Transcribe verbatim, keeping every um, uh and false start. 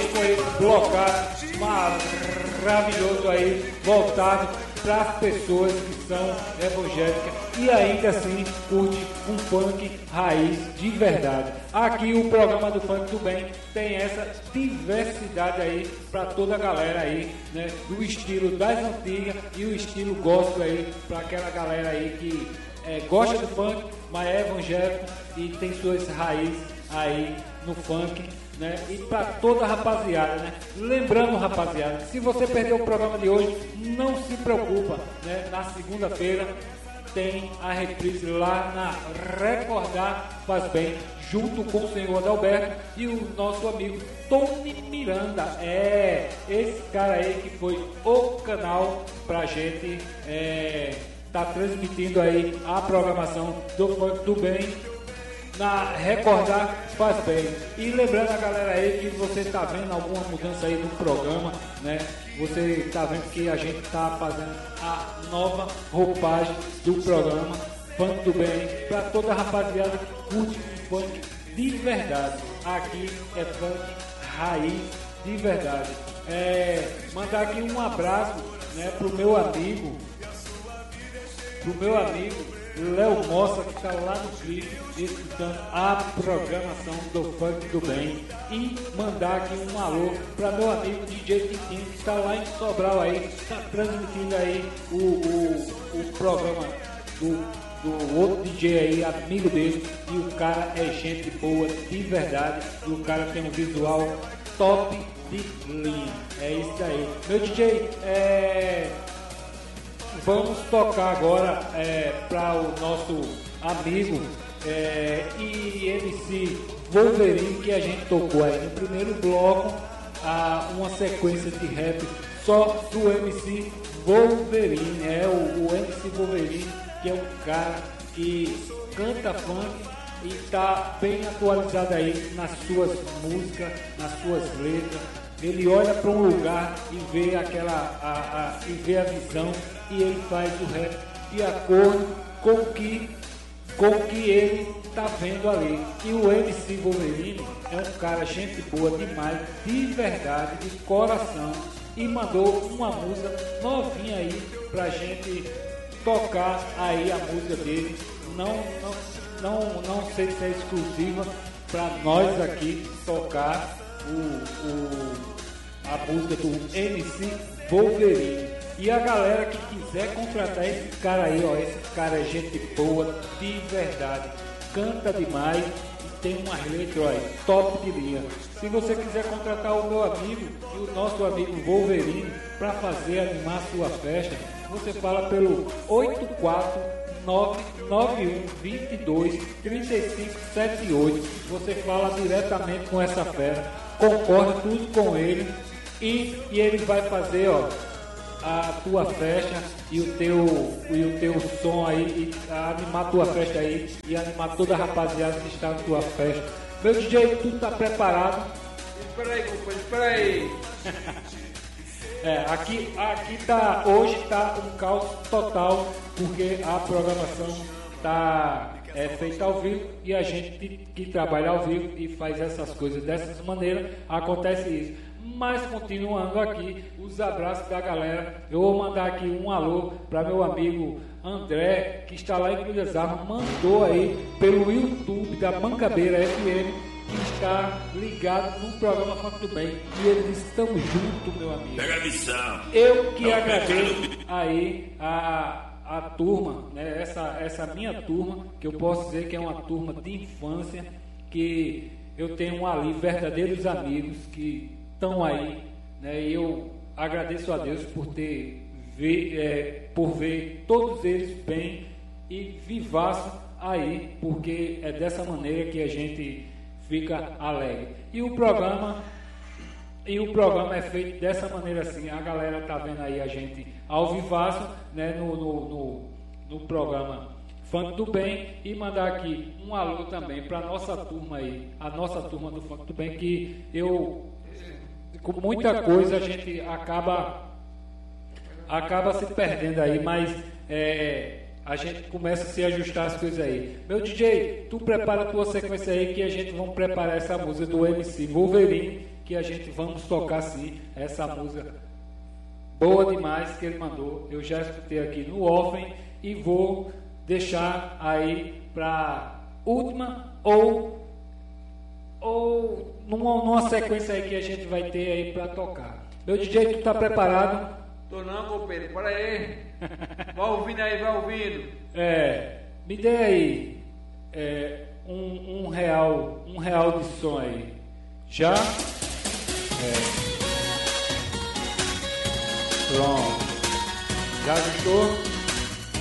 com esse blocado maravilhoso aí, voltado para as pessoas que são evangélicas e ainda assim curte um funk raiz de verdade. Aqui o programa do Funk do Bem tem essa diversidade aí para toda a galera aí, né? Do estilo das antigas e o estilo gospel aí para aquela galera aí que é, gosta do funk, mas é evangélico e tem suas raízes aí no funk, né? E para toda a rapaziada, né? Lembrando, rapaziada, se você perdeu o programa de hoje, não se preocupa, né? Na segunda-feira tem a reprise lá na Recordar Faz Bem, junto com o senhor Adalberto e o nosso amigo Tony Miranda. É, esse cara aí que foi o canal pra gente é, tá transmitindo aí a programação do Funk do Bem na Recordar Faz Bem. E lembrando a galera aí que você está vendo alguma mudança aí no programa, né? Você está vendo que a gente está fazendo a nova roupagem do programa Funk do Bem para toda a rapaziada que curte funk de verdade. Aqui é funk raiz de verdade. É, mandar aqui um abraço, né, pro meu amigo, pro meu amigo Léo Mossa, que está lá no clipe, escutando a programação do Funk do Bem. E mandar aqui um alô para meu amigo D J Titinho, que está lá em Sobral aí, está transmitindo aí o, o, o programa do, do outro D J aí, amigo dele. E o cara é gente boa de verdade, e o cara tem um visual top de linha. É isso aí. Meu D J, é... vamos tocar agora é, para o nosso amigo é, e M C Wolverine, que a gente tocou aí no primeiro bloco, a, uma sequência de rap só do M C Wolverine. É o, o M C Wolverine, que é um cara que canta funk e está bem atualizado aí nas suas músicas, nas suas letras. Ele olha para um lugar e vê aquela a, a, e vê a visão, e ele faz o rap de acordo com o que, com o que ele está vendo ali. E o M C Wolverine é um cara gente boa demais, de verdade, de coração, e mandou uma música novinha aí pra gente tocar aí a música dele. Não, não, não, não sei se é exclusiva para nós aqui tocar O, o, a música do M C Wolverine. E a galera que quiser contratar esse cara aí, ó, esse cara é gente boa de verdade, canta demais e tem umas letras aí, top de linha. Se você quiser contratar o meu amigo e o nosso amigo Wolverine para fazer animar a sua festa, você fala pelo oito quatro nove nove um dois dois três cinco sete oito. Você fala diretamente com essa fera, concorda tudo com ele e, e ele vai fazer, ó, a tua festa e o teu, e o teu som aí, e animar a tua festa aí e animar toda a rapaziada que está na tua festa. Meu D J, tu tá preparado? Espera aí, companheiro, espera aí. É, aqui, aqui tá, hoje tá um caos total, porque a programação tá é, feita ao vivo e a gente que, que trabalha ao vivo e faz essas coisas dessas maneiras, acontece isso. Mas continuando aqui, os abraços da galera, eu vou mandar aqui um alô para meu amigo André, que está lá em Cruz das Armas, mandou aí pelo YouTube da Mangabeira F M, que está ligado no programa Funk do Bem, e ele disse: estamos juntos, meu amigo. Pega a missão. Eu que agradeço aí a, a turma, né, essa, essa minha turma, que eu posso dizer que é uma turma de infância, que eu tenho ali verdadeiros amigos que estão aí, né, e eu agradeço a Deus por ter ver, é, por ver todos eles bem e vivaço aí, porque é dessa maneira que a gente fica alegre. E o programa e o programa é feito dessa maneira assim. A galera tá vendo aí a gente ao vivaço, né, no, no, no, no programa Funk do Bem, e mandar aqui um alô também para nossa turma aí, a nossa turma do Funk do Bem, que eu com muita coisa a gente acaba acaba se perdendo aí, mas é, a gente começa a se ajustar as coisas aí. Meu D J, tu prepara a tua sequência aí, que a gente vai preparar essa música do M C Wolverine, que a gente vamos tocar sim essa música boa demais que ele mandou. Eu já escutei aqui no off e vou deixar aí para última ou ou numa, numa sequência aí que a gente vai ter aí para tocar. Meu D J, tu tá preparado? Tô não, companheiro, para aí. Vai ouvindo aí, vai ouvindo. É, me dê aí é, um, um real, um real de som aí. Já? É. Pronto. Já ajustou?